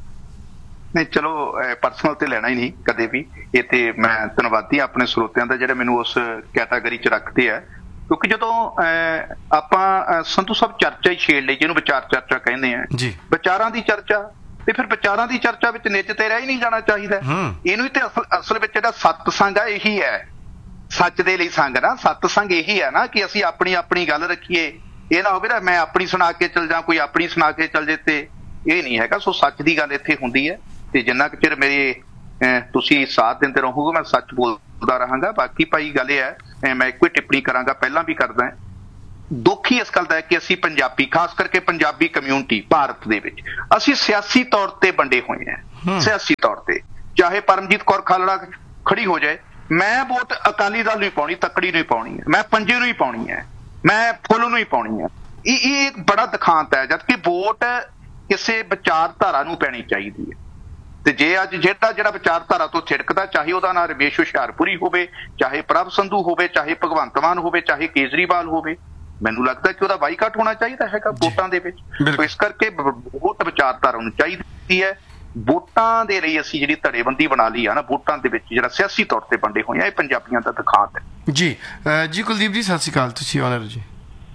ਨਹੀਂ ਚਲੋ ਪਰਸਨਲ ਤੇ ਲੈਣਾ ਹੀ ਨਹੀਂ ਕਦੇ ਵੀ। ਇਹ ਤੇ ਮੈਂ ਧੰਨਵਾਦੀ ਆਪਣੇ ਸਰੋਤਿਆਂ ਦਾ ਜਿਹੜੇ ਮੈਨੂੰ ਉਸ ਕੈਟਾਗਰੀ 'ਚ ਰੱਖਦੇ ਆ, ਕਿਉਂਕਿ ਜਦੋਂ ਆਪਾਂ ਸੰਧੂ ਸਾਹਿਬ ਚਰਚਾ ਹੀ ਛੇੜ ਲਈ, ਜਿਹਨੂੰ ਵਿਚਾਰ ਚਰਚਾ ਕਹਿੰਦੇ ਆ, ਵਿਚਾਰਾਂ ਦੀ ਚਰਚਾ, ਤੇ ਫਿਰ ਵਿਚਾਰਾਂ ਦੀ ਚਰਚਾ ਵਿੱਚ ਨਿੱਜ ਤੇ ਰਹਿ ਹੀ ਨਹੀਂ ਜਾਣਾ ਚਾਹੀਦਾ। ਇਹਨੂੰ ਤੇ ਅਸਲ ਵਿੱਚ ਜਿਹੜਾ ਸਤਸੰਗ ਆ ਇਹੀ ਹੈ, ਸੱਚ ਦੇ ਲਈ ਸੰਗ ਨਾ। ਸਤਸੰਗ ਇਹੀ ਹੈ ਨਾ ਕਿ ਅਸੀਂ ਆਪਣੀ ਗੱਲ ਰੱਖੀਏ। ਇਹ ਨਾ ਹੋਵੇ ਨਾ ਮੈਂ ਆਪਣੀ ਸੁਣਾ ਕੇ ਚੱਲ ਜਾ, ਕੋਈ ਆਪਣੀ ਸੁਣਾ ਕੇ ਚੱਲ ਜੇ, ਤੇ ਇਹ ਨਹੀਂ ਹੈਗਾ। ਸੋ ਸੱਚ ਦੀ ਗੱਲ ਇੱਥੇ ਹੁੰਦੀ ਹੈ ਤੇ ਜਿੰਨਾ ਕੁ ਚਿਰ ਮੇਰੇ ਤੁਸੀਂ ਸਾਥ ਦਿੰਦੇ ਰਹੋਗੇ ਮੈਂ ਸੱਚ ਬੋਲਦਾ ਰਹਾਂਗਾ। ਬਾਕੀ ਭਾਈ ਗੱਲ ਇਹ ਹੈ, ਮੈਂ ਇੱਕੋ ਹੀ ਟਿੱਪਣੀ ਕਰਾਂਗਾ, ਪਹਿਲਾਂ ਵੀ ਕਰਦਾ ਦੁੱਖ ਹੀ ਇਸ ਗੱਲ ਦਾ ਹੈ ਕਿ ਅਸੀਂ ਪੰਜਾਬੀ, ਖਾਸ ਕਰਕੇ ਪੰਜਾਬੀ ਕਮਿਊਨਿਟੀ ਭਾਰਤ ਦੇ ਵਿੱਚ ਅਸੀਂ ਸਿਆਸੀ ਤੌਰ ਤੇ ਵੰਡੇ ਹੋਏ ਹਾਂ। ਸਿਆਸੀ ਤੌਰ ਤੇ ਚਾਹੇ ਪਰਮਜੀਤ ਕੌਰ ਖਾਲੜਾ ਖੜੀ ਹੋ ਜਾਏ, ਮੈਂ ਵੋਟ ਅਕਾਲੀ ਦਲ ਨੂੰ ਹੀ ਪਾਉਣੀ, ਤੱਕੜੀ ਨੂੰ ਹੀ ਪਾਉਣੀ ਹੈ, ਮੈਂ ਪੰਜੇ ਨੂੰ ਹੀ ਪਾਉਣੀ ਹੈ, ਮੈਂ ਫੁੱਲ ਨੂੰ ਹੀ ਪਾਉਣੀ ਹੈ। ਇਹ ਇੱਕ ਬੜਾ ਦਿਖਾਂਤ ਹੈ, ਜਦਕਿ ਵੋਟ ਕਿਸੇ ਵਿਚਾਰਧਾਰਾ ਨੂੰ ਪੈਣੀ ਚਾਹੀਦੀ ਹੈ। ਤੇ ਜੇ ਅੱਜ ਜਿਹੜਾ ਵਿਚਾਰਧਾਰਾ ਤੋਂ ਛਿੜਕਦਾ, ਚਾਹੇ ਉਹਦਾ ਨਾਂ ਰਮੇਸ਼ ਹੁਸ਼ਿਆਰਪੁਰੀ ਹੋਵੇ, ਚਾਹੇ ਪ੍ਰਭ ਸੰਧੂ ਹੋਵੇ, ਚਾਹੇ ਭਗਵੰਤ ਮਾਨ ਹੋਵੇ, ਚਾਹੇ ਕੇਜਰੀਵਾਲ ਹੋਵੇ, ਮੈਨੂੰ ਲੱਗਦਾ ਕਿ ਉਹਦਾ ਬਾਈਕਾਟ ਹੋਣਾ ਚਾਹੀਦਾ ਹੈਗਾ ਵੋਟਾਂ ਦੇ ਵਿੱਚ। ਸੋ ਇਸ ਕਰਕੇ ਵੋਟ ਵਿਚਾਰਧਾਰਾ ਨੂੰ ਚਾਹੀਦੀ ਹੈ। ਵੋਟਾਂ ਦੇ ਲਈ ਅਸੀਂ ਜਿਹੜੀ ਧੜੇਬੰਦੀ ਬਣਾ ਲਈ ਆ ਨਾ, ਵੋਟਾਂ ਦੇ ਵਿੱਚ ਜਿਹੜਾ ਸਿਆਸੀ ਤੌਰ ਤੇ ਵੰਡੇ ਹੋਏ ਆ, ਇਹ ਪੰਜਾਬੀਆਂ ਦਾ ਦਿਖਾਂਤ ਹੈ। ਜੀ ਕੁਲਦੀਪ ਜੀ ਸਤਿ ਸ਼੍ਰੀ ਅਕਾਲ, ਤੁਸੀਂ ਆਨਰ ਜੀ।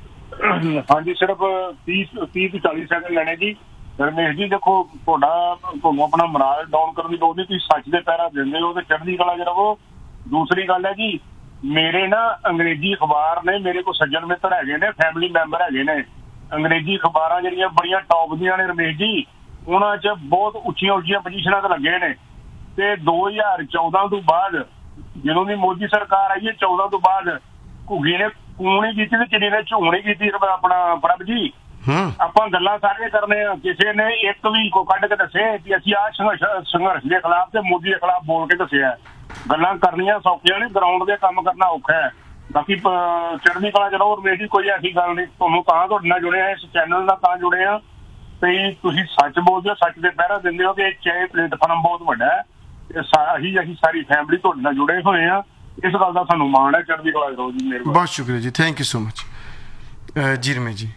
ਹਾਂਜੀ, ਸਿਰਫ 30 ਤੋਂ 40 ਸੈਕਿੰਡ ਲੈਣੇ ਜੀ। ਰਮੇਸ਼ ਜੀ ਦੇਖੋ, ਤੁਹਾਨੂੰ ਆਪਣਾ ਮੋਰਲ ਡਾਊਨ ਕਰਨ ਦੀ ਲੋੜ ਨਹੀਂ, ਤੁਸੀਂ ਸੱਚ ਦੇ ਪਹਿਰਾ ਦਿੰਦੇ ਹੋ ਤੇ ਚੜ੍ਹਦੀ ਕਲਾ ਚ ਰਹੋ। ਦੂਸਰੀ ਗੱਲ ਹੈ ਜੀ, ਮੇਰੇ ਨਾ ਅੰਗਰੇਜ਼ੀ ਅਖਬਾਰ ਨੇ, ਮੇਰੇ ਕੋਲ ਸੱਜਣ ਮਿੱਤਰ ਹੈਗੇ ਨੇ, ਫੈਮਿਲੀ ਮੈਂਬਰ ਹੈਗੇ ਨੇ, ਅੰਗਰੇਜ਼ੀ ਅਖਬਾਰਾਂ ਜਿਹੜੀਆਂ ਬੜੀਆਂ ਟੌਪ ਦੀਆਂ ਨੇ ਰਮੇਸ਼ ਜੀ, ਉਹਨਾਂ 'ਚ ਬਹੁਤ ਉੱਚੀਆਂ ਪੋਜੀਸ਼ਨਾਂ ਤੇ ਲੱਗੇ ਨੇ। ਤੇ 2014 ਤੋਂ ਬਾਅਦ ਜਦੋਂ ਦੀ ਮੋਦੀ ਸਰਕਾਰ ਆਈ ਹੈ, 14 ਤੋਂ ਬਾਅਦ ਘੁੱਗੀ ਨੇ ਕੂਣ ਹੀ ਕੀਤੀ ਤੇ ਚਿੜੀ ਨੇ ਝੂਣ ਹੀ ਕੀਤੀ। ਆਪਣਾ ਪ੍ਰਭ ਜੀ, ਆਪਾਂ ਗੱਲਾਂ ਸਾਰੀਆਂ ਕਰਨੇ ਆ, ਕਿਸੇ ਨੇ ਇੱਕ ਵੀ ਕੋ ਕੱਢ ਕੇ ਦੱਸੇ ਕਿ ਅਸੀਂ ਆਹ ਸੰਘਰਸ਼ ਦੇ ਖਿਲਾਫ ਤੇ ਮੋਦੀ ਦੇ ਖਿਲਾਫ ਬੋਲ ਕੇ ਦੱਸਿਆ। ਗੱਲਾਂ ਕਰਨੀਆਂ ਸੌਖੀਆਂ ਨੇ, ਗਰਾਊਂਡ ਦੇ ਕੰਮ ਕਰਨਾ ਔਖਾ ਹੈ। ਬਾਕੀ ਚੜ੍ਹਦੀ ਕਲਾ ਚਲੋ ਰਮੇਸ਼ ਜੀ, ਕੋਈ ਐਸੀ ਗੱਲ ਨਹੀਂ। ਤੁਹਾਨੂੰ ਤਾਂ ਤੁਹਾਡੇ ਨਾਲ ਜੁੜੇ ਆ, ਇਸ ਚੈਨਲ ਨਾਲ ਤਾਂ ਜੁੜੇ ਆ ਤੇ ਤੁਸੀਂ ਸੱਚ ਬੋਲਦੇ ਹੋ, ਸੱਚ ਦੇ ਪਹਿਰਾ ਦਿੰਦੇ ਹੋ। ਕਿ ਇਹ ਪਲੇਟਫਾਰਮ ਬਹੁਤ ਵੱਡਾ ਹੈ, ਅਸੀਂ ਸਾਰੀ ਫੈਮਿਲੀ ਤੁਹਾਡੇ ਨਾਲ ਜੁੜੇ ਹੋਏ ਆ। ਇਸ ਗੱਲ ਦਾ ਸਾਨੂੰ ਮਾਣ ਹੈ। ਚੜ੍ਹਦੀ ਕਲਾ ਕਰੋ ਜੀ, ਮਿਹਰਬਾਨੀ। ਬਹੁਤ ਸ਼ੁਕਰੀਆ ਜੀ, ਥੈਂਕ ਯੂ ਸੋ ਮਚ ਜੀ। ਰਮੇਸ਼ ਜੀ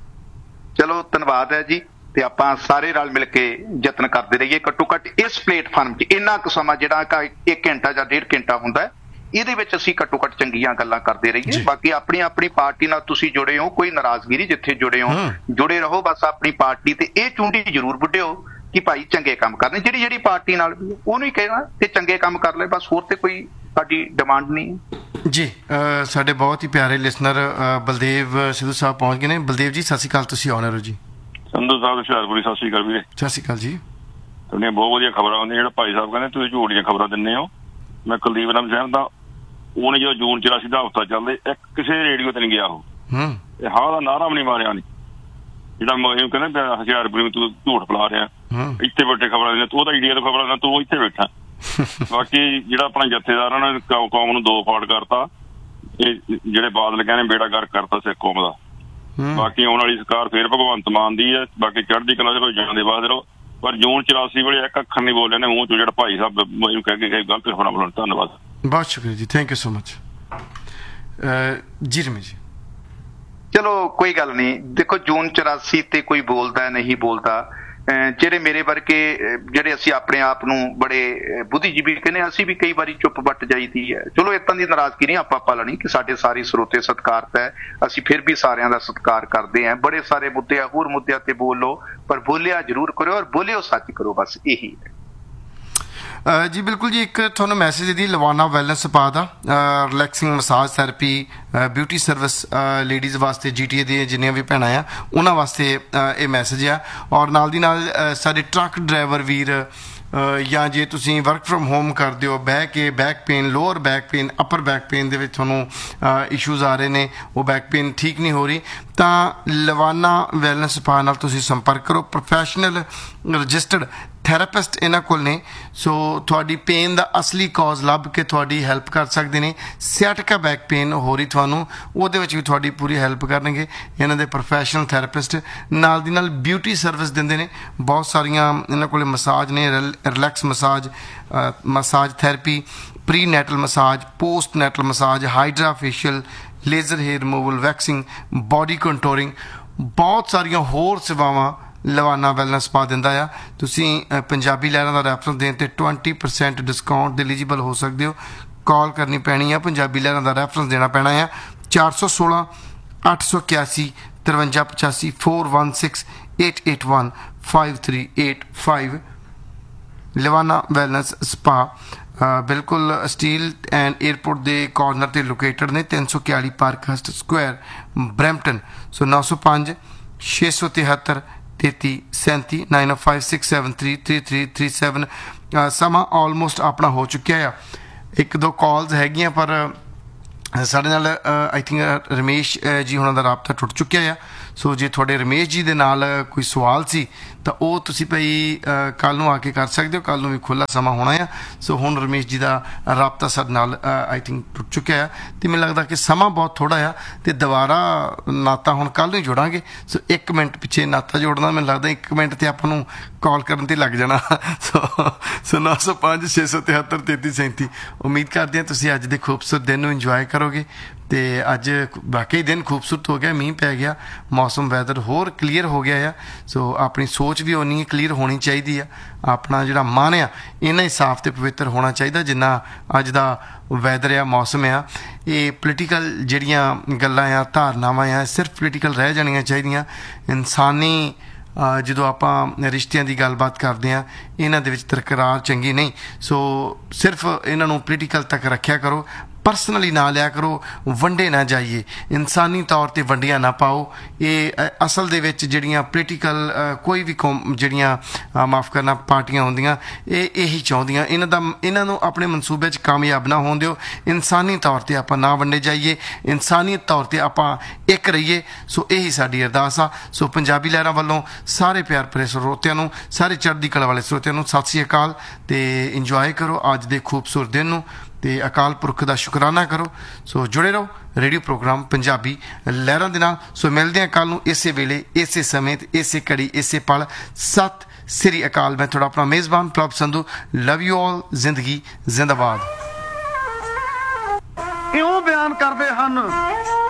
ਚਲੋ ਧੰਨਵਾਦ ਹੈ ਜੀ। ਤੇ ਆਪਾਂ ਸਾਰੇ ਰਲ ਮਿਲ ਕੇ ਯਤਨ ਕਰਦੇ ਰਹੀਏ, ਘੱਟੋ ਘੱਟ ਇਸ ਪਲੇਟਫਾਰਮ 'ਚ ਇੰਨਾ ਕੁ ਸਮਾਂ ਜਿਹੜਾ 1 ਘੰਟਾ ਜਾਂ 1.5 ਘੰਟਾ ਹੁੰਦਾ ਹੈ, ਇਹਦੇ ਵਿੱਚ ਅਸੀਂ ਘੱਟੋ ਘੱਟ ਚੰਗੀਆਂ ਗੱਲਾਂ ਕਰਦੇ ਰਹੀਏ। ਬਾਕੀ ਆਪਣੀ ਪਾਰਟੀ ਨਾਲ ਤੁਸੀਂ ਜੁੜੇ ਹੋ, ਕੋਈ ਨਾਰਾਜ਼ਗੀ ਨਹੀਂ, ਜਿੱਥੇ ਜੁੜੇ ਹੋ ਜੁੜੇ ਰਹੋ। ਬਸ ਆਪਣੀ ਪਾਰਟੀ ਤੇ ਇਹ ਚੁੰਡੀ ਜ਼ਰੂਰ ਵੱਢਿਓ ਕਿ ਭਾਈ ਚੰਗੇ ਕੰਮ ਕਰਨੇ, ਜਿਹੜੀ ਪਾਰਟੀ ਨਾਲ ਵੀ ਉਹਨੂੰ ਹੀ ਕਹਿਣਾ ਤੇ ਚੰਗੇ ਕੰਮ ਕਰ ਲੈ, ਬਸ। ਹੋਰ ਤੇ ਕੋਈ ਸਾਡੀ ਡਿਮਾਂਡ ਨਹੀਂ ਹੈ ਜੀ। ਸਾਡੇ ਬਹੁਤ ਹੀ ਪਿਆਰੇ ਲਿਸਨਰ ਬਲਦੇਵ ਸਿੱਧੂ ਸਾਹਿਬ ਪਹੁੰਚ ਗਏ ਨੇ। ਬਲਦੇਵ ਜੀ ਸਤਿ ਸ਼੍ਰੀ ਅਕਾਲ, ਤੁਸੀਂ ਆਨਰ ਹੋ ਜੀ। ਸੰਧੂ ਸਾਹਿਬ ਹੁਸ਼ਿਆਰਪੁਰੀ, ਸਤਿ ਸ਼੍ਰੀ ਅਕਾਲ ਵੀਰੇ। ਸਤਿ ਸ਼੍ਰੀ ਅਕਾਲ ਜੀ। ਤੁਹਾਡੀਆਂ ਬਹੁਤ ਵਧੀਆ ਖਬਰਾਂ ਆਉਂਦੀਆਂ। ਜਿਹੜਾ ਭਾਈ ਸਾਹਿਬ ਕਹਿੰਦੇ ਤੁਸੀਂ ਝੂਠੀਆਂ ਖਬਰਾਂ ਦਿੰਦੇ ਹੋ, ਮੈਂ ਕੁਲਦੀਪ ਨਾਮ ਸਹਿਮਦਾ। ਉਹਨੇ ਜਦੋਂ ਜੂਨ 84 ਦਾ ਹਫ਼ਤਾ ਚੱਲਦੇ, ਇੱਕ ਕਿਸੇ ਰੇਡੀਓ ਤੇ ਨਹੀਂ ਗਿਆ ਉਹ, ਇਹ ਹਾਂ ਦਾ ਨਾਰਾ ਵੀ ਨਹੀਂ ਮਾਰਿਆ। ਨਹੀਂ ਜਿਹੜਾ ਮੁਹਿੰਮ ਕਹਿੰਦੇ ਹੁਸ਼ਿਆਰਪੁਰੀ ਨੂੰ ਤੂੰ ਝੂਠ ਫੈਲਾ ਰਿਹਾ, ਇੱਥੇ ਬੈਠੇ ਖਬਰਾਂ ਦਿੰਦੇ, ਤੂੰ ਤਾਂ ਇੰਡੀਆ ਤੋਂ ਖਬਰਾਂ ਦਿੰਦਾ, ਤੂੰ ਇੱਥੇ ਬੈਠਾ। ਬਾਕੀ ਜਿਹੜਾ ਆਪਣਾ ਜਥੇਦਾਰਾਂ ਨੇ ਕੌਮ ਨੂੰ 2 ਫਾੜ ਕਰਤਾ, ਇਹ ਜਿਹੜੇ ਬਾਦਲ ਕਹਿੰਦੇ ਬੇੜਾ ਗਰਕ ਕਰਤਾ ਸਿੱਖ ਕੌਮ ਦਾ। ਬਾਕੀ ਆਉਣ ਵਾਲੀ ਸਰਕਾਰ ਫੇਰ ਭਗਵੰਤ ਮਾਨ ਦੀ ਹੈ। ਬਾਕੀ ਚੜ੍ਹਦੀ ਕਲਾ ਚਲੋ ਜਾਂਦੇ ਬਾਅਦ ਰਹੋ। ਪਰ ਜੂਨ 84 ਵੇਲੇ ਇੱਕ ਅੱਖਰ ਨਹੀਂ ਬੋਲਿਆ ਨੇ ਮੂੰਹ ਚੋਂ, ਜਿਹੜਾ ਭਾਈ ਸਾਹਿਬ ਮੈਨੂੰ ਕਹਿ ਕੇ ਗਲਤ ਖਬਰਾਂ ਬੋਲਣ। ਧੰਨਵਾਦ, ਬਹੁਤ ਸ਼ੁਕਰੀਆ ਜੀ, ਥੈਂਕ ਯੂ ਸੋ ਮਚ ਜੀ। ਰਮੇਸ਼ ਜੀ ਚਲੋ ਕੋਈ ਗੱਲ ਨਹੀਂ। ਦੇਖੋ, ਜੂਨ 84 ਤੇ ਕੋਈ ਬੋਲਦਾ ਨਹੀਂ ਬੋਲਦਾ, ਜਿਹੜੇ ਮੇਰੇ ਵਰਗੇ ਜਿਹੜੇ ਅਸੀਂ ਆਪਣੇ ਆਪ ਨੂੰ ਬੜੇ ਬੁੱਧੀਜੀਵੀ ਕਹਿੰਦੇ, ਅਸੀਂ ਵੀ ਕਈ ਵਾਰੀ ਚੁੱਪ ਵੱਟ ਜਾਈਦੀ ਹੈ। ਚਲੋ ਇਤਾਂ ਦੀ ਨਾਰਾਜ਼ਗੀ ਨਹੀਂ ਆਪਾਂ ਪਾਲਣੀ ਕਿ ਸਾਡੇ ਸਾਰੇ ਸਰੋਤੇ ਸਤਿਕਾਰਤ ਹੈ, ਅਸੀਂ ਫਿਰ ਵੀ ਸਾਰਿਆਂ ਦਾ ਸਤਿਕਾਰ ਕਰਦੇ ਹਾਂ। ਬੜੇ ਸਾਰੇ ਮੁੱਦੇ ਆ, ਹੋਰ ਮੁੱਦਿਆਂ ਤੇ ਬੋਲੋ, ਪਰ ਬੋਲਿਆ ਜ਼ਰੂਰ ਕਰੋ ਔਰ ਬੋਲਿਓ ਸੱਚ ਕਰੋ, ਬਸ ਇਹੀ ਹੈ ਜੀ। ਬਿਲਕੁਲ ਜੀ। ਇੱਕ ਤੁਹਾਨੂੰ ਮੈਸੇਜ ਦੀ ਲਵਾਨਾ ਵੈਲਨੈਸ ਸਪਾ ਦਾ relaxing massage therapy beauty service ladies ਵਾਸਤੇ, GTA ਦੇ ਜਿੰਨੀਆਂ ਵੀ ਭੈਣਾਂ ਆ ਉਹਨਾਂ ਵਾਸਤੇ ਇਹ ਮੈਸੇਜ ਆ। ਔਰ ਨਾਲ ਦੀ ਨਾਲ ਸਾਡੇ ਟਰੱਕ ਡਰਾਈਵਰ ਵੀਰ ਜਾਂ ਜੇ ਤੁਸੀਂ ਵਰਕ ਫਰੋਮ ਹੋਮ ਕਰਦੇ ਹੋ, back pain, lower back pain, ਅਪਰ ਬੈਕ ਪੇਨ ਦੇ ਵਿੱਚ ਤੁਹਾਨੂੰ ਇਸ਼ੂਜ਼ ਆ ਰਹੇ ਨੇ, ਉਹ ਬੈਕ ਪੇਨ ਠੀਕ ਨਹੀਂ ਹੋ ਰਹੀ, ਤਾਂ ਲਵਾਨਾ ਵੈਲਨੈਸ ਸਪਾ ਨਾਲ ਤੁਸੀਂ ਸੰਪਰਕ ਕਰੋ। ਪ੍ਰੋਫੈਸ਼ਨਲ ਰਜਿਸਟਰਡ ਥੈਰੇਪਿਸਟ ਇਹਨਾਂ ਕੋਲ ਨੇ। ਸੋ ਤੁਹਾਡੀ ਪੇਨ ਦਾ ਅਸਲੀ ਕਾਜ਼ ਲੱਭ ਕੇ ਤੁਹਾਡੀ ਹੈਲਪ ਕਰ ਸਕਦੇ ਨੇ। ਸਿਆਟਿਕਾ ਬੈਕ ਪੇਨ ਹੋ ਰਹੀ ਤੁਹਾਨੂੰ, ਉਹਦੇ ਵਿੱਚ ਵੀ ਤੁਹਾਡੀ ਪੂਰੀ ਹੈਲਪ ਕਰਨਗੇ ਇਹਨਾਂ ਦੇ ਪ੍ਰੋਫੈਸ਼ਨਲ ਥੈਰੇਪਿਸਟ। ਨਾਲ ਦੀ ਨਾਲ ਬਿਊਟੀ ਸਰਵਿਸ ਦਿੰਦੇ ਨੇ, ਬਹੁਤ ਸਾਰੀਆਂ ਇਹਨਾਂ ਕੋਲ ਮਸਾਜ ਨੇ, relax massage therapy, pre ਨੈਟਲ massage, post ਨੈਟਲ massage, hydra facial, laser hair removal, waxing, body ਕੰਟੋਰਿੰਗ, ਬਹੁਤ ਸਾਰੀਆਂ ਹੋਰ ਸੇਵਾਵਾਂ ਲਵਾਨਾ ਵੈਲਨੈਸ ਸਪਾ ਦਿੰਦਾ ਆ। ਤੁਸੀਂ ਪੰਜਾਬੀ ਲਹਿਰਾਂ ਦਾ ਰੈਫਰੈਂਸ ਦੇਣ 'ਤੇ 20% ਡਿਸਕਾਊਂਟ ਦੇ ਐਲੀਜੀਬਲ ਹੋ ਸਕਦੇ ਹੋ। ਕਾਲ ਕਰਨੀ ਪੈਣੀ ਆ, ਪੰਜਾਬੀ ਲਹਿਰਾਂ ਦਾ ਰੈਫਰੈਂਸ ਦੇਣਾ ਪੈਣਾ ਆ। 416 881 5385 416 881 5385 ਲਵਾਨਾ ਵੈਲਨੈਸ ਸਪਾ। ਬਿਲਕੁਲ ਸਟੀਲ ਐਂਡ ਏਅਰਪੋਰਟ ਦੇ ਕਾਰਨਰ 'ਤੇ ਲੋਕੇਟਡ ਨੇ, 341 ਪਾਰਕਹਰਸਟ ਸਕੁਆਇਰ, ਬਰੈਂਪਟਨ। ਸੋ 905 673 3337 9056733337। ਸਮਾਂ ਆਲਮੋਸਟ ਆਪਣਾ ਹੋ ਚੁੱਕਿਆ ਆ। 1-2 ਕਾਲਸ ਹੈਗੀਆਂ, ਪਰ ਸਾਡੇ ਨਾਲ ਆਈ ਥਿੰਕ ਰਮੇਸ਼ ਜੀ ਹੁਣਾਂ ਦਾ ਰਾਬਤਾ ਟੁੱਟ ਚੁੱਕਿਆ ਆ। ਸੋ ਜੇ ਤੁਹਾਡੇ ਰਮੇਸ਼ ਜੀ ਦੇ ਨਾਲ ਕੋਈ ਸਵਾਲ ਸੀ ਤਾਂ ਉਹ ਤੁਸੀਂ ਭਾਈ ਕੱਲ੍ਹ ਨੂੰ ਆ ਕੇ ਕਰ ਸਕਦੇ ਹੋ, ਕੱਲ੍ਹ ਨੂੰ ਵੀ ਖੁੱਲ੍ਹਾ ਸਮਾਂ ਹੋਣਾ ਆ। ਸੋ ਹੁਣ ਰਮੇਸ਼ ਜੀ ਦਾ ਰਾਬਤਾ ਸਾਡੇ ਨਾਲ ਆਈ ਥਿੰਕ ਟੁੱਟ ਚੁੱਕਿਆ ਆ ਅਤੇ ਮੈਨੂੰ ਲੱਗਦਾ ਕਿ ਸਮਾਂ ਬਹੁਤ ਥੋੜ੍ਹਾ ਆ ਅਤੇ ਦੁਬਾਰਾ ਨਾਤਾ ਹੁਣ ਕੱਲ੍ਹ ਨੂੰ ਹੀ ਜੋੜਾਂਗੇ। ਸੋ 1 ਮਿੰਟ ਪਿੱਛੇ ਨਾਤਾ ਜੋੜਨਾ ਮੈਨੂੰ ਲੱਗਦਾ 1 ਮਿੰਟ 'ਤੇ ਆਪਾਂ ਨੂੰ ਕਾਲ ਕਰਨ 'ਤੇ ਲੱਗ ਜਾਣਾ। ਸੋ 905 673 3337। ਉਮੀਦ ਕਰਦੇ ਹਾਂ ਤੁਸੀਂ ਅੱਜ ਦੇ ਖੂਬਸੂਰਤ ਦਿਨ ਨੂੰ ਇੰਜੋਏ ਕਰੋਗੇ ਅਤੇ ਅੱਜ ਵਾਕਈ ਦਿਨ ਖੂਬਸੂਰਤ ਹੋ ਗਿਆ, ਮੀਂਹ ਪੈ ਗਿਆ, ਮੌਸਮ ਵੈਦਰ ਹੋਰ ਕਲੀਅਰ ਹੋ ਗਿਆ ਆ। ਸੋ ਆਪਣੀ ਸੋਚ ਵੀ ਓਨੀ ਕਲੀਅਰ ਹੋਣੀ ਚਾਹੀਦੀ ਆ, ਆਪਣਾ ਜਿਹੜਾ ਮਨ ਆ ਇੰਨਾ ਹੀ ਸਾਫ਼ ਅਤੇ ਪਵਿੱਤਰ ਹੋਣਾ ਚਾਹੀਦਾ ਜਿੰਨਾ ਅੱਜ ਦਾ ਵੈਦਰ ਆ, ਮੌਸਮ ਆ। ਇਹ ਪੋਲੀਟੀਕਲ ਜਿਹੜੀਆਂ ਗੱਲਾਂ ਆ, ਧਾਰਨਾਵਾਂ ਆ, ਸਿਰਫ ਪੋਲੀਟੀਕਲ ਰਹਿ ਜਾਣੀਆਂ ਚਾਹੀਦੀਆਂ। ਇਨਸਾਨੀ ਜਦੋਂ ਆਪਾਂ ਰਿਸ਼ਤਿਆਂ ਦੀ ਗੱਲਬਾਤ ਕਰਦੇ ਹਾਂ ਇਹਨਾਂ ਦੇ ਵਿੱਚ ਤਕਰਾਰ ਚੰਗੀ ਨਹੀਂ। ਸੋ ਸਿਰਫ ਇਹਨਾਂ ਨੂੰ ਪੋਲੀਟੀਕਲ ਤੱਕ ਰੱਖਿਆ ਕਰੋ, ਪਰਸਨਲੀ ਨਾ ਲਿਆ ਕਰੋ, ਵੰਡੇ ਨਾ ਜਾਈਏ, ਇਨਸਾਨੀ ਤੌਰ 'ਤੇ ਵੰਡੀਆਂ ਨਾ ਪਾਓ। ਇਹ ਅਸਲ ਦੇ ਵਿੱਚ ਜਿਹੜੀਆਂ ਪੋਲੀਟੀਕਲ ਕੋਈ ਵੀ ਜਿਹੜੀਆਂ ਮਾਫ ਕਰਨਾ ਪਾਰਟੀਆਂ ਹੁੰਦੀਆਂ ਇਹ ਇਹੀ ਚਾਹੁੰਦੀਆਂ, ਇਹਨਾਂ ਨੂੰ ਆਪਣੇ ਮਨਸੂਬੇ 'ਚ ਕਾਮਯਾਬ ਨਾ ਹੋਣ ਦਿਓ। ਇਨਸਾਨੀ ਤੌਰ 'ਤੇ ਆਪਾਂ ਨਾ ਵੰਡੇ ਜਾਈਏ, ਇਨਸਾਨੀਅਤ ਤੌਰ 'ਤੇ ਆਪਾਂ ਇੱਕ ਰਹੀਏ। ਸੋ ਇਹੀ ਸਾਡੀ ਅਰਦਾਸ ਆ। ਸੋ ਪੰਜਾਬੀ ਲਹਿਰਾਂ ਵੱਲੋਂ ਸਾਰੇ ਪਿਆਰ ਭਰੇ ਸਰੋਤਿਆਂ ਨੂੰ, ਸਾਰੇ ਚੜ੍ਹਦੀ ਕਲਾ ਵਾਲੇ ਸਰੋਤਿਆਂ ਨੂੰ ਸਤਿ ਸ਼੍ਰੀ ਅਕਾਲ ਅਤੇ ਇੰਜੋਏ ਕਰੋ ਅੱਜ ਦੇ ਖੂਬਸੂਰਤ ਦਿਨ ਨੂੰ ਅਤੇ ਅਕਾਲ ਪੁਰਖ ਦਾ ਸ਼ੁਕਰਾਨਾ ਕਰੋ। ਸੋ ਜੁੜੇ ਰਹੋ ਰੇਡੀਓ ਪ੍ਰੋਗਰਾਮ ਪੰਜਾਬੀ ਲਹਿਰਾਂ ਦੇ ਨਾਲ। ਸੋ ਮਿਲਦੇ ਹਾਂ ਕੱਲ੍ਹ ਨੂੰ ਇਸੇ ਵੇਲੇ, ਇਸੇ ਸਮੇਂ, ਇਸੇ ਘੜੀ, ਇਸੇ ਪਲ। ਸਤਿ ਸ੍ਰੀ ਅਕਾਲ। ਮੈਂ ਤੁਹਾਡਾ ਆਪਣਾ ਮੇਜ਼ਬਾਨ ਪ੍ਰਭ ਸੰਧੂ। Love you all. ਜ਼ਿੰਦਗੀ ਜ਼ਿੰਦਾਬਾਦ। ਇਉਂ ਬਿਆਨ ਕਰਦੇ ਹਨ